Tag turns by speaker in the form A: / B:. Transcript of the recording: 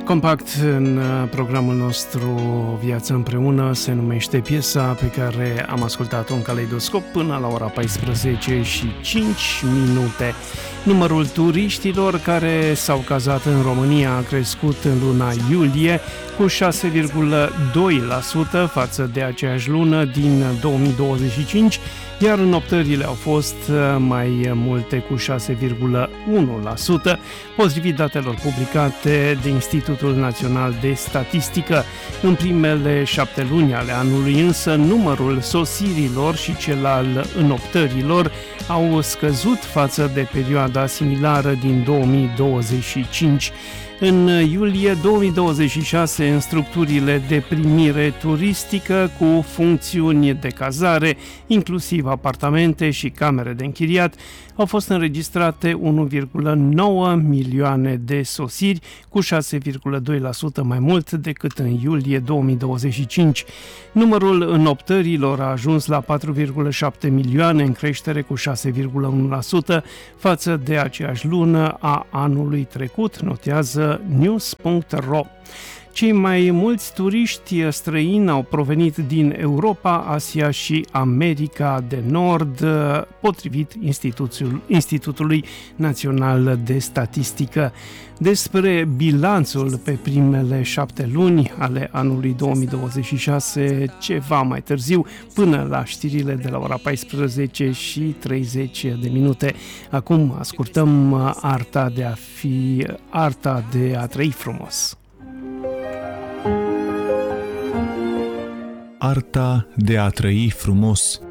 A: Compact, în programul nostru Viață împreună, se numește piesa pe care am ascultat-o în Caleidoscop până la ora 14 și 5 minute. Numărul turiștilor care s-au cazat în România a crescut în luna iulie cu 6,2% față de aceeași lună din 2025, iar înoptările au fost mai multe cu 6,1%, potrivit datelor publicate de Institutul Național de Statistică. În primele 7 luni ale anului însă, numărul sosirilor și cel al înoptărilor au scăzut față de perioada similară din 2025. În iulie 2026, în structurile de primire turistică cu funcțiuni de cazare, inclusiv apartamente și camere de închiriat, au fost înregistrate 1,9 milioane de sosiri, cu 6,2% mai mult decât în iulie 2025. Numărul înoptărilor a ajuns la 4,7 milioane, în creștere cu 6,1% față de aceeași lună a anului trecut, notează news.ro. Cei mai mulți turiști străini au provenit din Europa, Asia și America de Nord, potrivit Institutului Național de Statistică. Despre bilanțul pe primele 7 luni ale anului 2026, ceva mai târziu, până la știrile de la ora 14 și 30 de minute. Acum ascultăm Arta de a trăi frumos.
B: Arta de a trăi frumos.